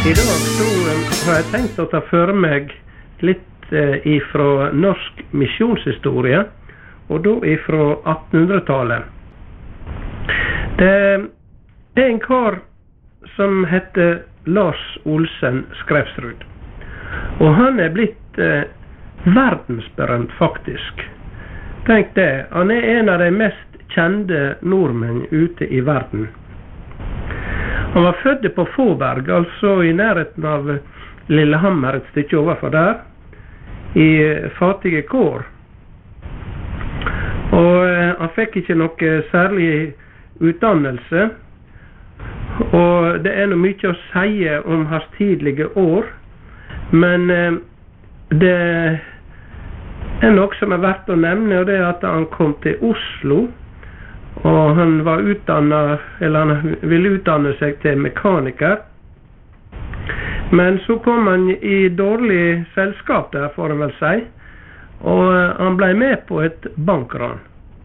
I dag så har jeg tenkt å ta for meg litt ifra norsk misjonshistorie, og da ifra 1800-tallet. Det er en kar som heter Lars Olsen Skrefsrud, og han er blitt verdensberømt faktisk. Tenk det, han er en av de mest kjente nordmenn ute i verden. Han var født på Fåberg, altså i nærheten av Lillehammer, et stykke overfor der, i fattige kår. Og han fikk ikke noe særlig utdannelse, og det er noe mye å si om hans tidlige år, men det er noe som er verdt å nevne, og det er at han kom til Oslo, og han var utdannet, eller han ville utdanne seg til mekaniker. Men så kom han i dårlig selskap der, får han vel si, og han ble med på et bankran.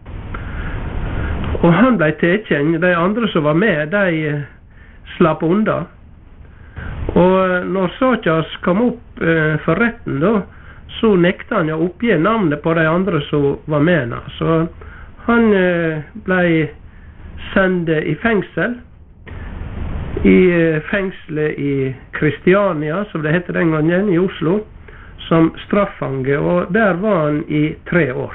Og han ble teken, de andre som var med, de slapp unna. Og når saken kom opp for retten da, så nekta han å oppgi navnet på de andre som var med. Så han ble sendt i fengsel, i fengselet i Kristiania, som det heter den gangen, i Oslo, som straffange, og der var han i 3 år.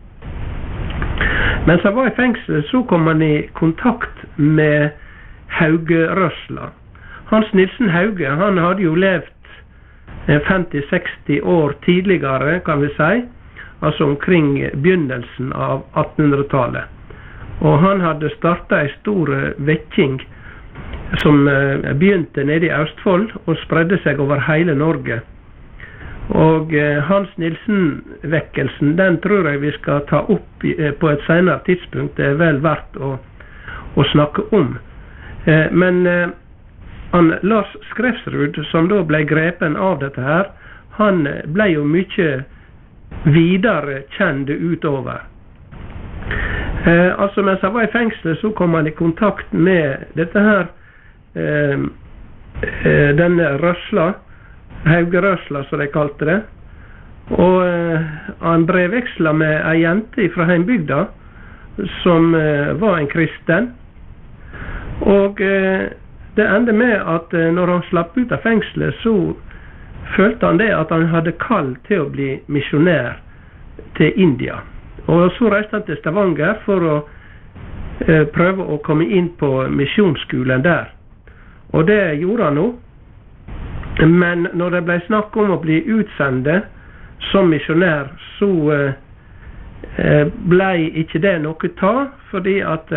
Mens han var i fengselet, så kom han i kontakt med Hauge Røsla. Hans Nilsen Hauge, han hadde jo levd 50-60 år tidligere, kan vi si, altså omkring begynnelsen av 1800-tallet. Og han hadde startet en stor vekking som begynte nede i Østfold og spredde seg over hele Norge. Og Hans Nilsen-vekkelsen, den tror jeg vi skal ta opp på et senere tidspunkt. Det er vel verdt å snakke om. Men Lars Skrefsrud, som da ble grepen av dette her, han ble jo mye videre kjent utover. Altså mens han var i fengslet, så kom han i kontakt med dette her, denne Røsla, Hauge Røsla som de kalte det, og han brevveksla med en jente fra heimbygda som var en kristen, og det endte med at når han slapp ut av fengslet, så følte han det at han hadde kall til å bli misjonær til India. Og så reiste han til Stavanger for å prøve å komme inn på misjonsskolen der. Og det gjorde han nå. Men når det ble snakk om å bli utsende som misjonær, så ble ikke det noe ta, fordi at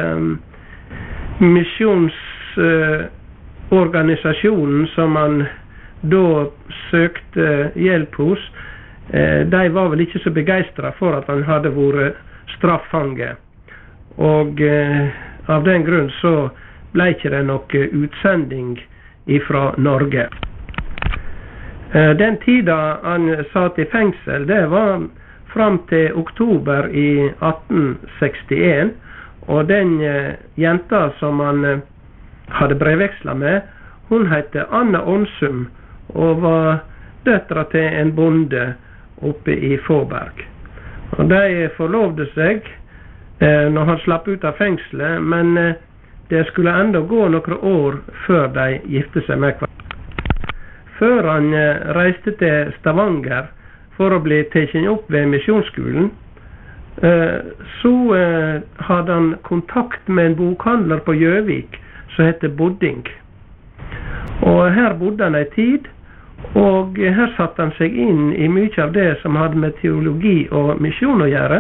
misjonsorganisasjonen som han da søkte hjelp hos, de var vel ikke så begeistret for at han hadde vært straffange. Og av den grunn så ble ikke det noe utsending ifra Norge. Den tida han satt i fengsel, det var fram til oktober i 1861, og den jenta som han hadde brevvekslet med, hun heter Anna Onsum, og var døtra til en bonde oppe i Fåberg. Og de forlovde seg når han slapp ut av fengselet, men det skulle enda gå noen år før de gifte seg med hverandre. Før han reiste til Stavanger for å bli tatt opp ved misjonsskolen, så hadde han kontakt med en bokhandler på Gjøvik som heter Bodding. Og her bodde han en tid, og her satte han seg inn i mye av det som hadde med teologi og misjon å gjøre.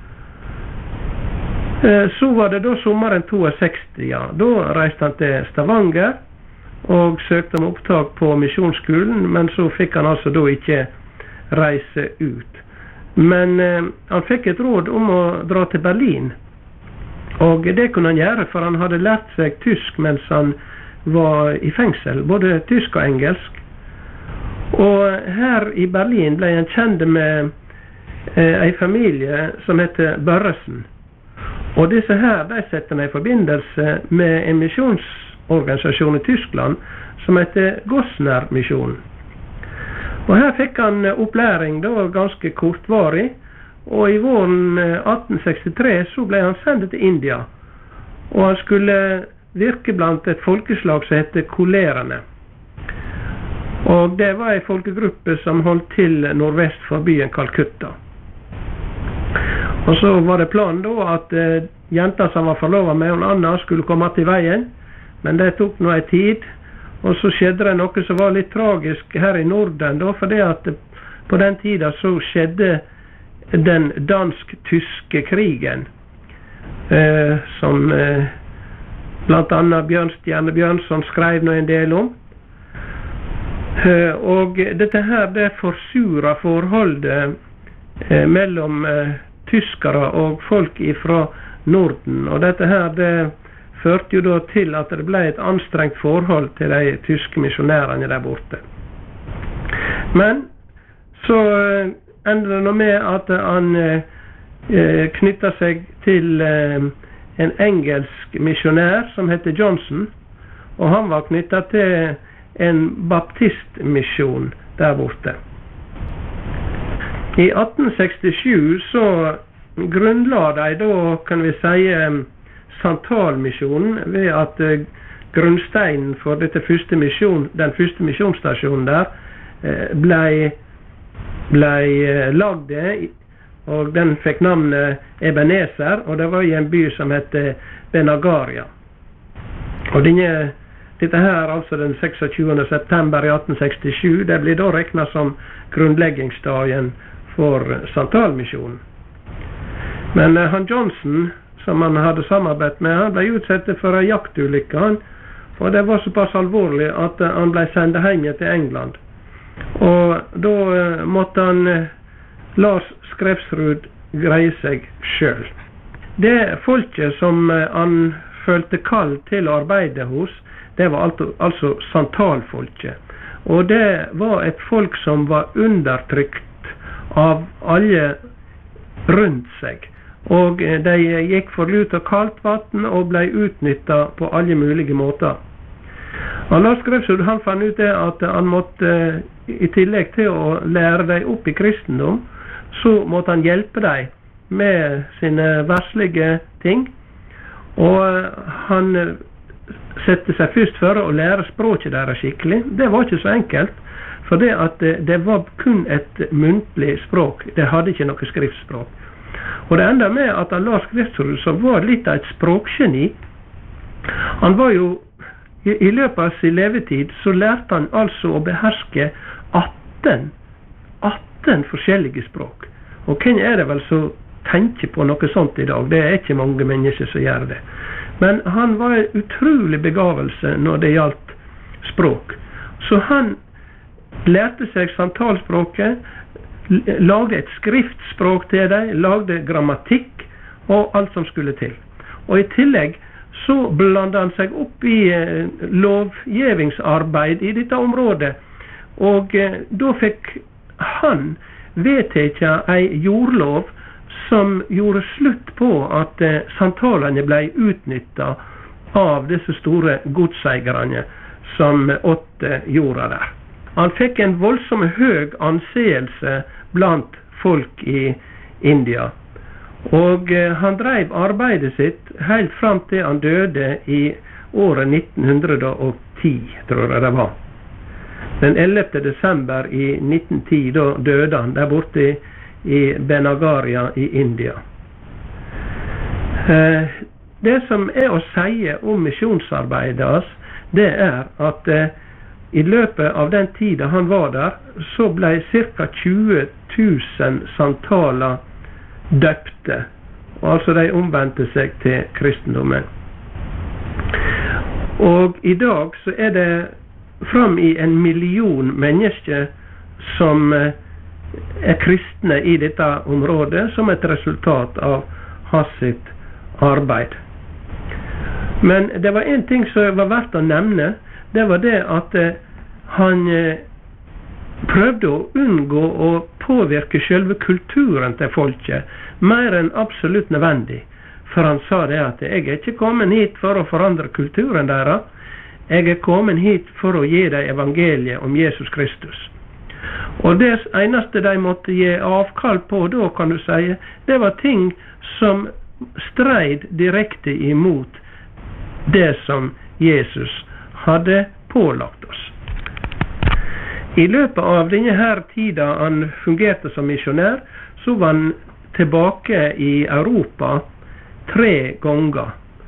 Så var det da sommeren 62, ja. Da reiste han til Stavanger og søkte om opptak på misjonsskolen, men så fikk han altså da ikke reise ut. Men han fikk et råd om å dra til Berlin, og det kunne han gjøre, for han hadde lært seg tysk mens han var i fengsel, både tysk og engelsk. Og her i Berlin ble han kjent med en familie som heter Børresen. Og disse her, de setter han i forbindelse med en misjons misjonsorganisasjon i Tyskland som heter Gosner-misjonen. Og her fikk han opplæring da ganske kortvarig, og i våren 1863 så ble han sendt til India, og han skulle virke blant et folkeslag som heter kolerene. Og det var en folkegruppe som holdt til nordvest for byen Calcutta. Og så var det planen da at jenta som var forlovet med en annen skulle komme til veien, men det tok nå en tid, og så skjedde det noe som var litt tragisk her i Norden da, fordi at på den tiden så skjedde den dansk-tyske krigen, som blant annet Bjørnstjerne Bjørnson skrev nå en del om. Og dette her, det forsura forholdet mellom tyskere og folk fra Norden, og dette her, det førte jo da til at det ble et anstrengt forhold til de tyske misjonærene der borte. Men så ender det nå med at han knyttet seg til en engelsk misjonær som heter Johnson, og han var knyttet til en baptistmisjon der borte. I 1867 så grunnla de da, kan vi si, Santalmisjonen ved at grunnsteinen for dette den første misjonsstasjonen der ble lagd, og den fikk navnet Ebenezer, og det var i en by som heter Benagaria. Og dette her, altså den 26. september i 1867, det blir da regnet som grunnleggingsdagen for Santalmisjonen. Men han Johnson, som han hadde samarbeidet med, han ble utsatt for en jaktulykke, og det var såpass alvorlig at han ble sendt hjem til England. Og da måtte han Lars Skrefsrud greie seg selv. Det folket som han følte kall til å arbeide hos, det var altså santalfolket. Og det var et folk som var undertrykt av alle rundt seg. Og de gikk for lut og kaldt vann og ble utnyttet på alle mulige måter. Og Lars Skrefsrud, han fant ut det at han måtte, i tillegg til å lære dem opp i kristendom, så måtte han hjelpe dem med sine verslige ting. Og han sette seg først for å lære språket deres skikkelig. Det var ikke så enkelt, for det var kun et muntlig språk. Det hadde ikke noe skriftspråk. Og det enda med at Lars Skrefsrud, som var litt av et språkgeni, han var jo, i løpet av sin levetid, så lærte han altså å beherske 18 forskjellige språk. Og hvem er det vel som tenker på noe sånt i dag? Det er ikke mange mennesker som gjør det. Men han var en utrolig begavelse når det gjaldt språk. Så han lærte seg santalspråket, lagde et skriftspråk til dem, lagde grammatikk og alt som skulle til. Og i tillegg så blandet han seg opp i lovgjevingsarbeid i dette området. Og da fikk han vedtatt en jordlov som gjorde slutt på at santalene ble utnyttet av disse store godseierne som åtte jorda der. Han fikk en voldsom høy anseelse blant folk i India. Og han drev arbeidet sitt helt fram til han døde i året 1910, tror jeg det var. Den 11. desember i 1910, da døde han der borte i Benagaria i India. Det som er å si om misjonsarbeidet hans, det er at i løpet av den tiden han var der, så ble ca. 20 000 santaler døpte. Og altså de omvendte seg til kristendommen. Og i dag så er det fram i 1 million mennesker som er kristne i dette området som et resultat av hans sitt arbeid. Men det var en ting som var verdt å nevne. Det var det at han prøvde å unngå å påvirke selve kulturen til folket mer enn absolutt nødvendig. For han sa det at jeg er ikke kommet hit for å forandre kulturen deres. jeg kommet hit for å gi deg evangeliet om Jesus Kristus. Og det eneste de måtte gi avkall på da, kan du si, det var ting som streid direkte imot det som Jesus hadde pålagt oss. I løpet av denne her tida han fungerte som misjonær, så var han tilbake i Europa 3 ganger.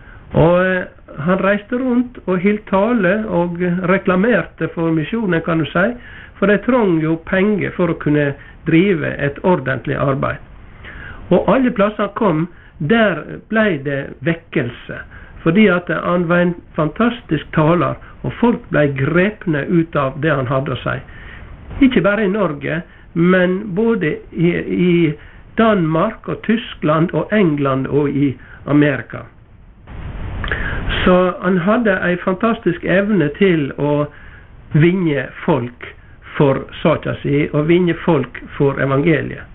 Og han reiste rundt og hilt tale og reklamerte for misjonen, kan du si, for de trong jo penger for å kunne drive et ordentlig arbeid. Og alle plasser han kom, der ble det vekkelse, fordi at han var en fantastisk taler, og folk ble grepne ut av det han hadde å si. Ikke bare i Norge, men både i Danmark og Tyskland og England og i Amerika. Så han hadde en fantastisk evne til å vinne folk for saka si, og vinne folk for evangeliet.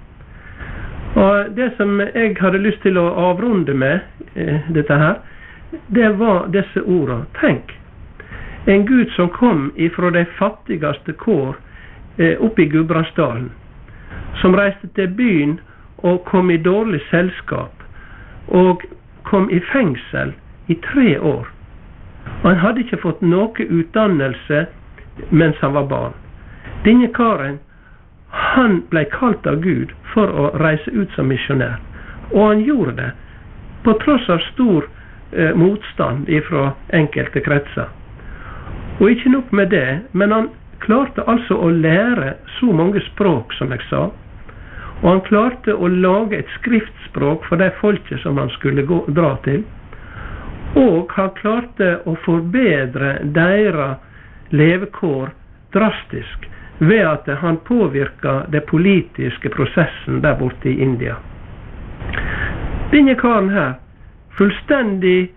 Og det som jeg hadde lyst til å avrunde med dette her, det var disse ordene. Tenk, en Gud som kom ifra de fattigste kår oppe i Gudbrandsdalen, som reiste til byen og kom i dårlig selskap, og kom i fengsel i 3 år. Og han hadde ikke fått noe utdannelse mens han var barn. Denne karen, han ble kalt av Gud for å reise ut som misjonær. Og han gjorde det, på tross av stor motstand fra enkelte kretser. Og ikke nok med det, men han klarte altså å lære så mange språk, som jeg sa. Og han klarte å lage et skriftspråk for det folket som han skulle dra til. Og han klarte å forbedre deres levekår drastisk, ved at han påvirket det politiske prosessen der borte i India. Denne karen her, fullstendig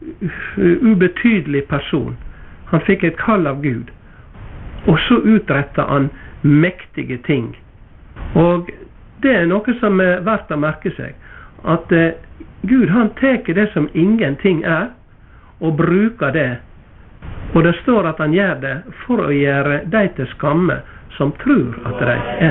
ubetydelig person, han fikk et kall av Gud, og så utrettet han mektige ting. Og det er noe som er verdt å merke seg, at Gud han teker det som ingenting er, og bruker det. Og det står at han gjør det for å gjøre de til skamme som tror at de er